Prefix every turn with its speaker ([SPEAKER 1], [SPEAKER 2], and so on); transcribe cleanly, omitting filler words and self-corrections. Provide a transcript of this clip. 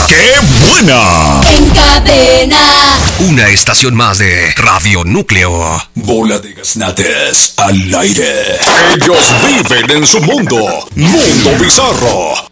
[SPEAKER 1] ¡Qué buena!
[SPEAKER 2] En cadena.
[SPEAKER 1] Una estación más de Radio Núcleo.
[SPEAKER 3] Bola de gaznates al aire.
[SPEAKER 1] Ellos viven en su mundo. Mundo bizarro.